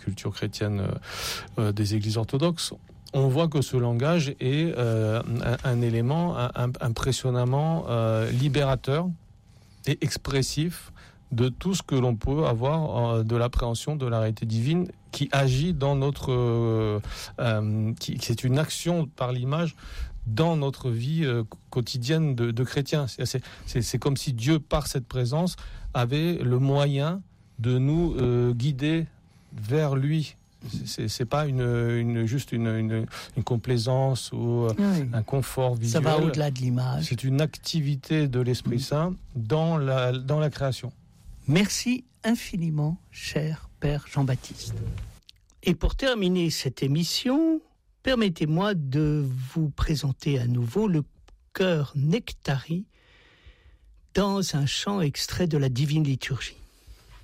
culture chrétienne des églises orthodoxes, on voit que ce langage est un élément impressionnamment libérateur et expressif de tout ce que l'on peut avoir de l'appréhension de la réalité divine qui agit dans notre... c'est une action par l'image dans notre vie quotidienne de chrétiens. C'est comme si Dieu, par cette présence, avait le moyen de nous guider vers lui. C'est pas juste une complaisance ou un confort visuel. Ça va au-delà de l'image. C'est une activité de l'Esprit Saint dans la création. Merci infiniment, cher Père Jean-Baptiste. Et pour terminer cette émission, permettez-moi de vous présenter à nouveau le chœur Nectari dans un chant extrait de la Divine Liturgie.